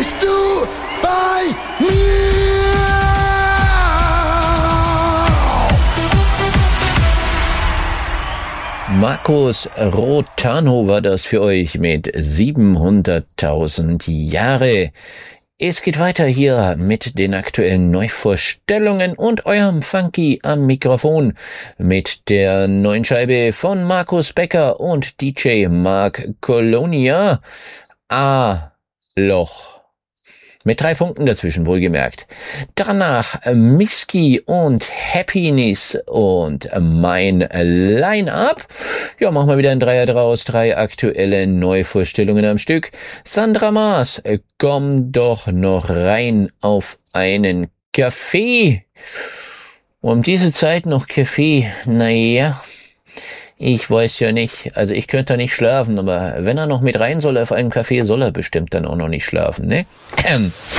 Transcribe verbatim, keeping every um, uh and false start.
bist du bei mir. Markus Rotano war das für euch mit siebenhunderttausend Jahre. Es geht weiter hier mit den aktuellen Neuvorstellungen und eurem Funky am Mikrofon mit der neuen Scheibe von Markus Becker und D J Mark Colonia. A-Loch. Mit drei Punkten dazwischen, wohlgemerkt. Danach Miski und Happiness und mein Line-Up. Ja, machen wir wieder ein Dreier draus. Drei aktuelle Neuvorstellungen am Stück. Sandra Maas, komm doch noch rein auf einen Kaffee. Um diese Zeit noch Kaffee, naja, ich weiß ja nicht, also ich könnte da nicht schlafen, aber wenn er noch mit rein soll auf einen Kaffee, soll er bestimmt dann auch noch nicht schlafen, ne?